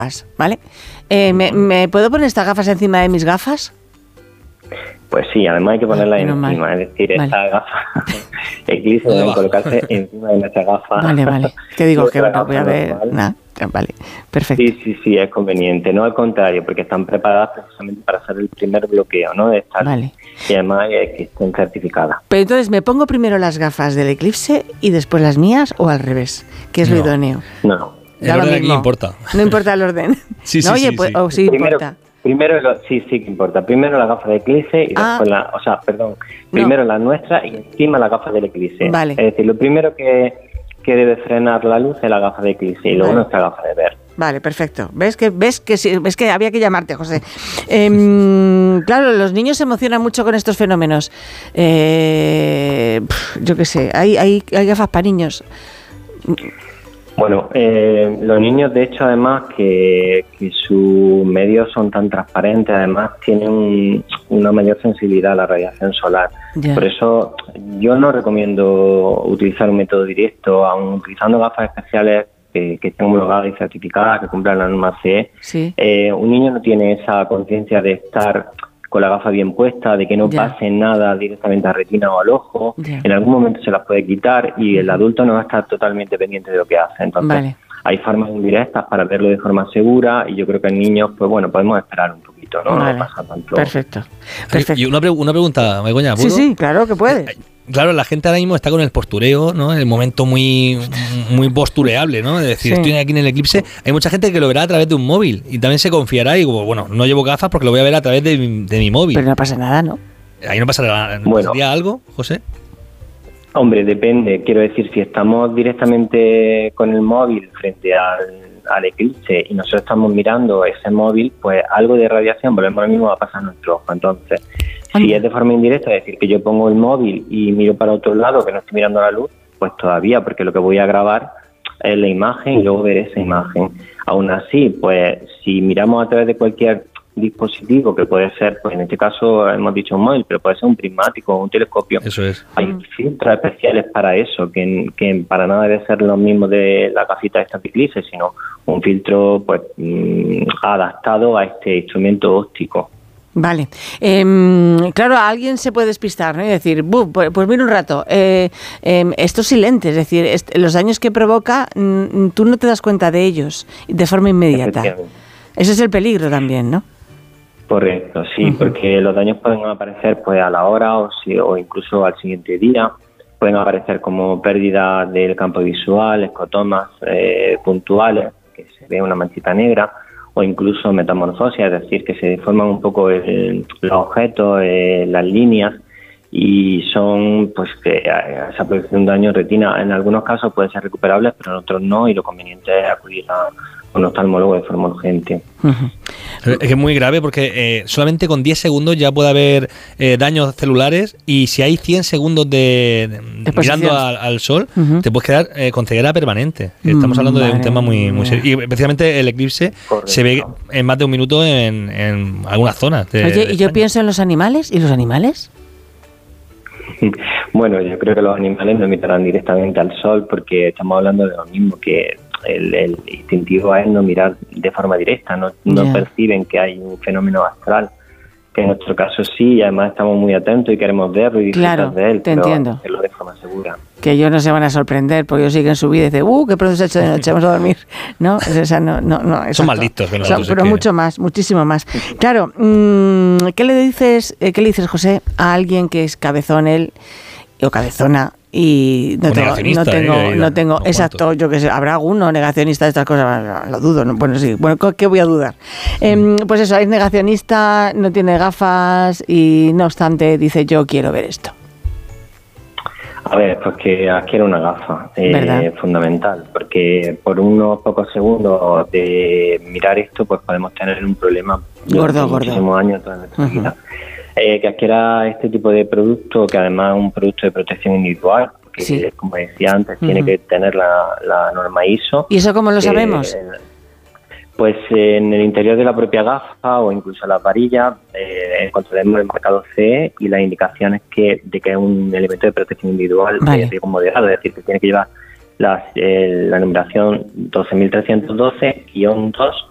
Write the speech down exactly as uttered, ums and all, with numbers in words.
¿vale? Eh, ¿me, ¿Me puedo poner estas gafas encima de mis gafas? Pues sí, además hay que ponerla ah, encima, mal. es decir, vale. esta gafa Eclipse deben colocarse encima de nuestra gafa. Vale, vale. Que digo que bueno, voy a ver. Nah, vale, perfecto. Sí, sí, sí, es conveniente, no al contrario, porque están preparadas precisamente para hacer el primer bloqueo, ¿no? De estar, vale. Y además es que estén certificadas. Pero entonces, ¿me pongo primero las gafas del Eclipse y después las mías o al revés? ¿Qué es no. lo idóneo? No, no. El orden aquí importa. No importa el orden. sí, sí, no, oye, sí, pues, sí. Oh, sí primero, importa. Primero, lo, sí, sí que importa. Primero la gafa de Eclipse y ah, después la, o sea, perdón, primero no. la nuestra y encima la gafa del Eclipse. Vale. Es decir, lo primero que, que debe frenar la luz es la gafa de Eclipse y luego vale. nuestra gafa de ver. Vale, perfecto. ¿Ves que ves que sí, ves que había que llamarte, José? Eh, claro, los niños se emocionan mucho con estos fenómenos. Eh, yo qué sé, hay, hay, hay gafas para niños. Bueno, eh, los niños, de hecho, además, que, que sus medios son tan transparentes, además tienen un, una mayor sensibilidad a la radiación solar. Yeah. Por eso yo no recomiendo utilizar un método directo, aun utilizando gafas especiales que, que estén homologadas y certificadas, que cumplan la norma C E. Sí. Eh, un niño no tiene esa conciencia de estar con la gafa bien puesta, de que no yeah. pase nada directamente a la retina o al ojo. Yeah. En algún momento se las puede quitar y el adulto no va a estar totalmente pendiente de lo que hace. Entonces, vale. hay formas indirectas para verlo de forma segura y yo creo que en niños, pues bueno, podemos esperar un poquito, ¿no? Vale. No pasa tanto. Perfecto. Perfecto. Y una, pre- una pregunta, Begoña, ¿puedo? Sí, sí, claro que puedes. Claro, la gente ahora mismo está con el postureo, ¿no? El momento muy muy postureable, ¿no? Es decir, sí. estoy aquí en el Eclipse. Hay mucha gente que lo verá a través de un móvil y también se confiará y como, bueno, no llevo gafas porque lo voy a ver a través de mi, de mi móvil. Pero no pasa nada, ¿no? Ahí no pasa nada. ¿No bueno. pasaría algo, José? Hombre, depende. Quiero decir, si estamos directamente con el móvil frente al, al Eclipse y nosotros estamos mirando ese móvil, pues algo de radiación, volvemos al mismo, va a pasar a nuestro ojo. Entonces, si es de forma indirecta, es decir, que yo pongo el móvil y miro para otro lado, que no estoy mirando la luz, pues todavía, porque lo que voy a grabar es la imagen y luego ver esa imagen. Aún así, pues si miramos a través de cualquier dispositivo, que puede ser, pues en este caso hemos dicho un móvil, pero puede ser un prismático o un telescopio. Eso es. Hay filtros especiales para eso, que, que para nada debe ser lo mismo de la gafita de esta Eclipse, sino un filtro pues mmm, adaptado a este instrumento óptico. Vale. Eh, claro, alguien se puede despistar, ¿no? Y decir, pues, pues mira un rato, eh, eh, estos silentes, es decir, est- los daños que provoca, mm, tú no te das cuenta de ellos de forma inmediata. Ese es el peligro también, ¿no? Correcto, sí, uh-huh. porque los daños pueden aparecer pues a la hora o, si, o incluso al siguiente día. Pueden aparecer como pérdida del campo visual, escotomas eh, puntuales, que se ve una manchita negra, o incluso metamorfosis, es decir, que se deforman un poco el, los objetos, eh, las líneas, y son, pues, que esa producción de un daño en retina en algunos casos puede ser recuperable, pero en otros no, y lo conveniente es acudir a un oftalmólogo de forma urgente. Uh-huh. Es que es muy grave porque eh, solamente con diez segundos ya puede haber eh, daños celulares, y si hay cien segundos de, de mirando al, al sol, uh-huh. te puedes quedar eh, con ceguera permanente. Estamos hablando vale. de un tema muy, muy serio. Y especialmente el eclipse Correcto. se ve en más de un minuto en, en algunas zonas. De, Oye, de y yo pienso en los animales, ¿y los animales? Bueno, yo creo que los animales no mirarán directamente al sol porque estamos hablando de lo mismo, que el, el instintivo es no mirar de forma directa, no, no yeah. perciben que hay un fenómeno astral, que en nuestro caso sí, y además estamos muy atentos y queremos verlo y disfrutar claro, de él, te pero entiendo. hacerlo de forma segura. Que ellos no se van a sorprender porque ellos siguen su vida y dicen, uh, qué pronto se ha hecho de noche, vamos a dormir. No, o sea, no, no, no son más listos que nosotros. Son, pero es que... mucho más, muchísimo más. Claro, mmm, ¿qué le dices, eh, qué le dices, José, a alguien que es cabezón él o cabezona y no tengo, no tengo, eh, no tengo, no exacto, cuánto. Yo que sé, habrá alguno negacionista de estas cosas, lo dudo, ¿no? Bueno, sí, bueno, ¿qué voy a dudar? Eh, pues eso, es negacionista, no tiene gafas y no obstante dice, yo quiero ver esto. A ver, pues que adquiera una gafa, es eh, fundamental, porque por unos pocos segundos de mirar esto, pues podemos tener un problema gordo, gordo. muchísimos años toda nuestra uh-huh. vida. Eh, que adquiera este tipo de producto, que además es un producto de protección individual, que sí. como decía antes, uh-huh. tiene que tener la, la norma I S O. ¿Y eso cómo lo sabemos? Eh, pues eh, en el interior de la propia gafa o incluso las varillas eh, encontraremos el marcado C E y las indicaciones que, de que es un elemento de protección individual vale. de riesgo moderado, es decir, que tiene que llevar las, eh, la numeración doce mil trescientos doce guión dos